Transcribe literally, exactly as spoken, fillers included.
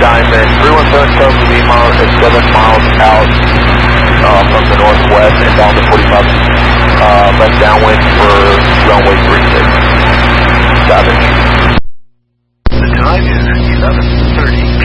Diamond, three one seven Charlie Lima is seven miles out uh, from the northwest and down to forty-five.